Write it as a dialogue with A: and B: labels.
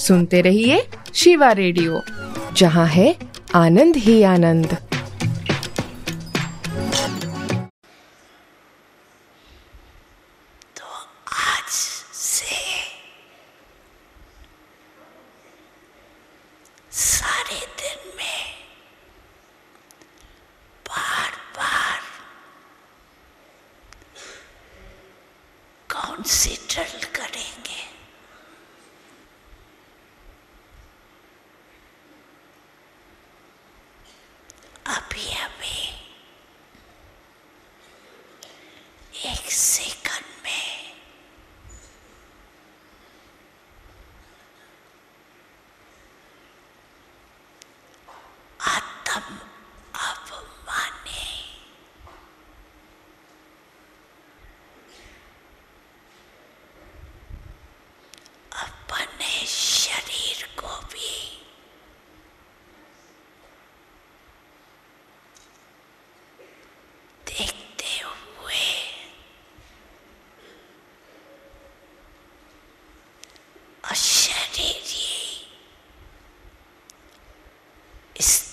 A: सुनते रहिए शिवा रेडियो, जहाँ है आनंद ही आनंद।
B: सारे दिन में बार बार कौन सी ड्रिल करेंगे? अभी अभी एक सेकंड में आत्म अभिमानी अपने शरीर को भी देखते हुए अशरीरी